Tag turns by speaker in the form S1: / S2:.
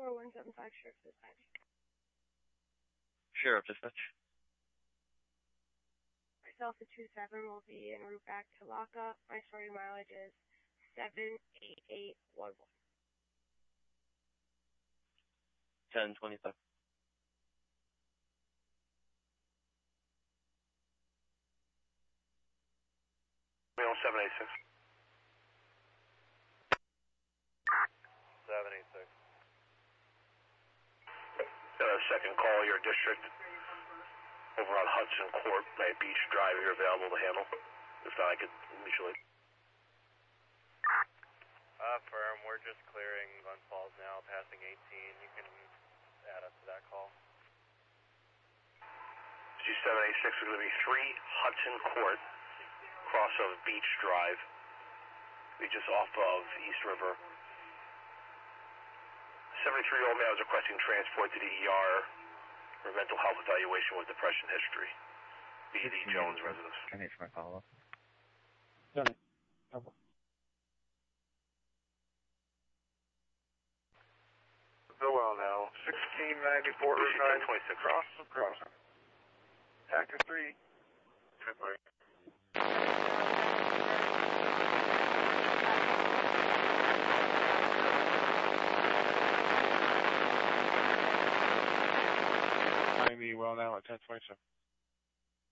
S1: 4175 Sheriff Dispatch.
S2: Sheriff Dispatch.
S1: Myself at 27 will be en route back to lockup. My starting mileage is 78811.
S2: 1025.
S3: Mail 786.
S4: 786.
S3: Got a second call, your district over on Hudson Court, Night Beach Drive. You're available to handle. If not, I could initially.
S4: Firm, we're just clearing Glen Falls now, passing 18. You can add us to that call.
S3: G786 is going to be 3 Hudson Court, cross of Beach Drive. Be just off of East River. 73-year-old male is requesting transport to the ER for mental health evaluation with depression history. Be the Jones residence.
S5: Can I for my follow-up?
S6: Done it.
S4: Well now, 1690 Fort Riverside,
S3: 26.
S4: crossing. Active 3.
S6: Finding well now at 1027.